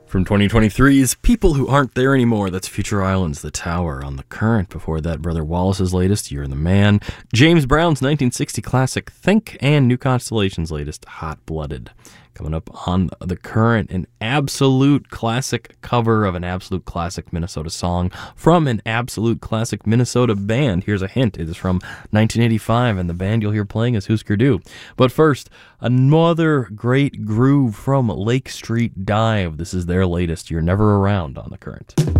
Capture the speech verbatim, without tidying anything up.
From twenty twenty-three's People Who Aren't There Anymore, that's Future Islands, The Tower on the Current. Before that, Brother Wallace's latest, You're the Man. James Brown's nineteen sixty classic, Think, and New Constellation's latest, Hot Blooded. Coming up on the Current, an absolute classic cover of an absolute classic Minnesota song from an absolute classic Minnesota band. Here's a hint. It is from nineteen eighty-five, and the band you'll hear playing is Husker Du. But first, another great groove from Lake Street Dive. This is their latest, You're Never Around on the Current.